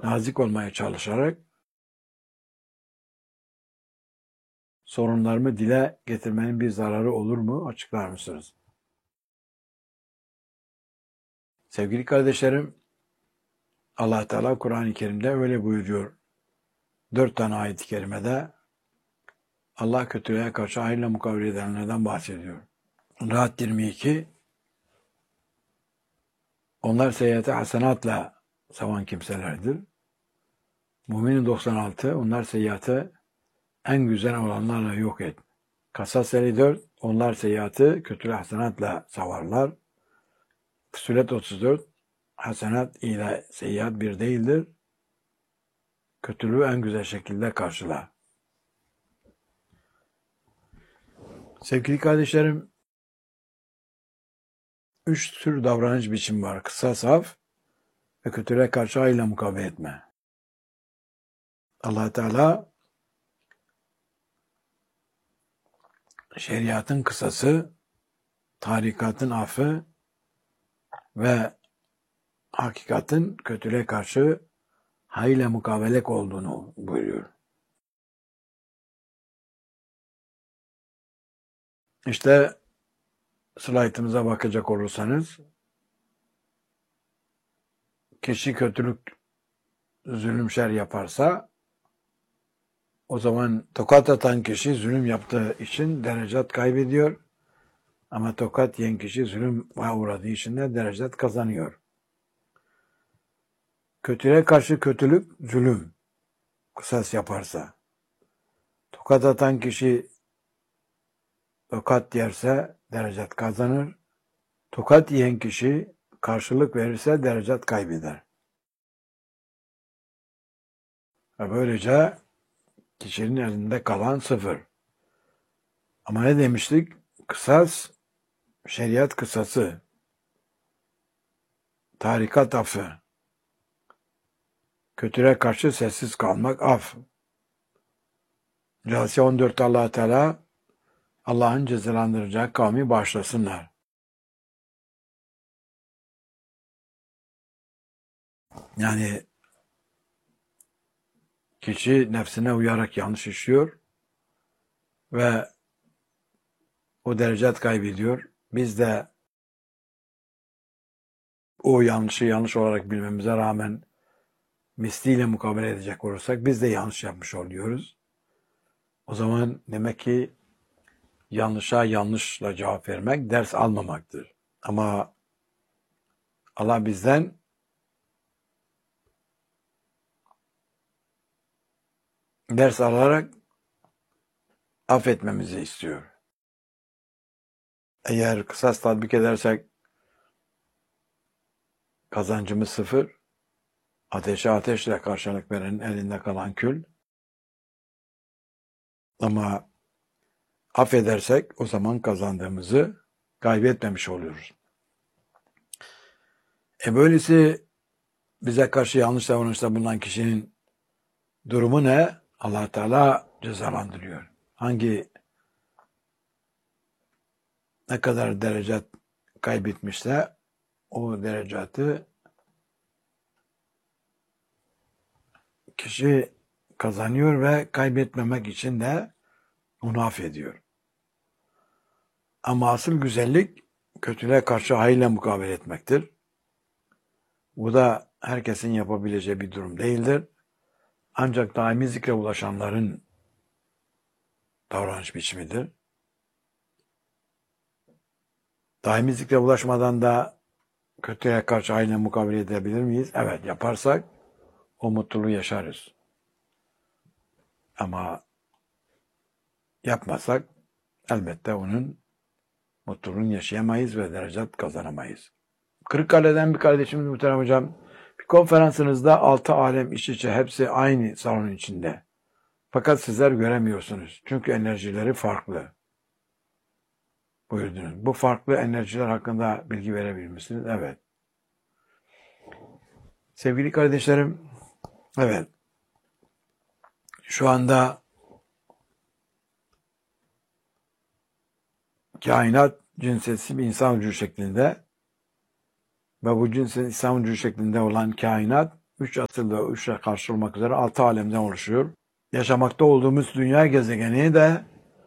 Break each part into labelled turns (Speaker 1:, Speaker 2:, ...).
Speaker 1: nazik olmaya çalışarak sorunlarımı dile getirmenin bir zararı olur mu? Açıklar mısınız? Sevgili kardeşlerim, Allah Teala Kur'an-ı Kerim'de öyle buyuruyor. 4 tane ayet-i kerimede Allah kötülüğe karşı hayırla mukabele edenlerden bahsediyor. Rahat 22, onlar seyyiate hasenatla savan kimselerdir. Mümin 96, onlar seyyiatı en güzel olanlarla yok et. Kasas 54, onlar seyyiatı kötülüğe hasenatla savarlar. Füssilet 34, hasenat ile seyyiat bir değildir. Kötülüğü en güzel şekilde karşıla. Sevgili kardeşlerim, 3 tür davranış biçimi var. Kısas, af ve kötülüğe karşı hayırla mukabele etme. Allah Teala şeriatın kısası, tarikatın affı ve hakikatin kötülüğe karşı hayırla mukabelek olduğunu buyuruyor. İşte slaytımıza bakacak olursanız, kişi kötülük, zulüm, şer yaparsa, o zaman tokat atan kişi zulüm yaptığı için derecat kaybediyor. Ama tokat yiyen kişi zulüm uğradığı için de derecat kazanıyor. Kötülüğe karşı kötülük, zulüm, kısas yaparsa. Tokat atan kişi tokat yerse derecat kazanır. Tokat yiyen kişi karşılık verirse derecat kaybeder. Ve böylece kişinin elinde kalan sıfır. Ama ne demiştik? Kısas, şeriat kısası, tarikat affı, kötülüğe karşı sessiz kalmak af. Câsiye 14'te Allah Teala Allah'ın cezalandıracağı kavmi bağışlasınlar. Yani kişi nefsine uyarak yanlış işliyor ve o derecat kaybediyor. Biz de o yanlışı yanlış olarak bilmemize rağmen misliyle mukabele edecek olursak biz de yanlış yapmış oluyoruz. O zaman demek ki yanlışa yanlışla cevap vermek ders almamaktır. Ama Allah bizden ders alarak affetmemizi istiyor. Eğer kısas tatbik edersek kazancımız sıfır, ateşe ateşle karşılık verenin elinde kalan kül. Ama affedersek o zaman kazandığımızı kaybetmemiş oluyoruz. Böylesi bize karşı yanlış davranışta bulunan kişinin durumu ne? Allah Teala cezalandırıyor. Ne kadar derecat kaybetmişse o derecatı kişi kazanıyor ve kaybetmemek için de onu affediyor. Ama asıl güzellik kötülüğe karşı hayırla mukabele etmektir. Bu da herkesin yapabileceği bir durum değildir. Ancak daimi zikre ulaşanların davranış biçimidir. Daimi zikre ulaşmadan da kötülüğe karşı hayırla mukabele edebilir miyiz? Evet, yaparsak o mutluluğu yaşarız. Ama yapmasak elbette onun mutluluğunu yaşayamayız ve derecat kazanamayız. Kırıkkale'den bir kardeşimiz muhterem hocam, bir konferansınızda 6 alem iç içe, hepsi aynı salonun içinde. Fakat sizler göremiyorsunuz. Çünkü enerjileri farklı. Buyurdunuz. Bu farklı enerjiler hakkında bilgi verebilir misiniz? Evet. Sevgili kardeşlerim, evet. Şu anda kainat cinsiyetsiz bir insan vücudu şeklinde ve bu cinsiyetsiz insan vücudu şeklinde olan kainat üç asırda üçle karşı olmak üzere 6 alemden oluşuyor. Yaşamakta olduğumuz dünya gezegeni de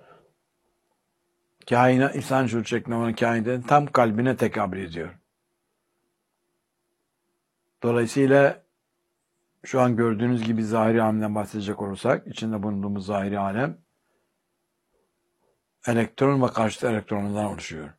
Speaker 1: kainat, insan şuur şeklinde olan kainatın tam kalbine tekabül ediyor. Dolayısıyla şu an gördüğünüz gibi zahiri alemden bahsedecek olursak, içinde bulunduğumuz zahiri alem elektron ve karşıt elektronlardan oluşuyor.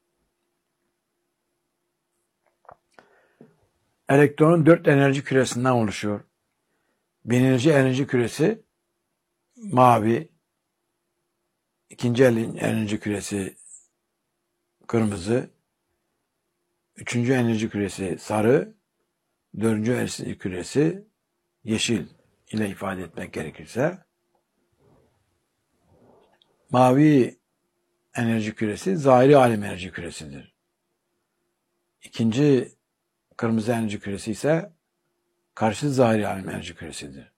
Speaker 1: Elektronun 4 enerji küresinden oluşuyor. Birinci enerji küresi mavi, ikinci enerji küresi kırmızı, üçüncü enerji küresi sarı, dördüncü enerji küresi yeşil ile ifade etmek gerekirse. Mavi enerji küresi zahiri alem enerji küresidir. İkinci kırmızı enerji küresi ise karşı zahiri alem enerji küresidir.